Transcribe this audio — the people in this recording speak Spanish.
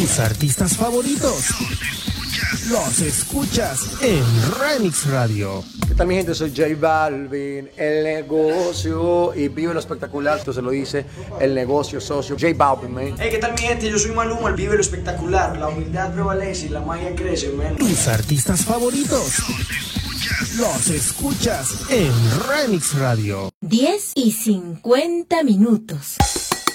Tus artistas favoritos los escuchas en Remix Radio. ¿Qué tal, mi gente? Soy J Balvin, el negocio, y vive lo espectacular. Esto se lo dice el negocio socio J Balvin, man. Hey, ¿qué tal, mi gente? Yo soy Maluma, el vive lo espectacular. La humildad prevalece y la magia crece, man. Tus artistas favoritos los escuchas en Remix Radio. 10:50.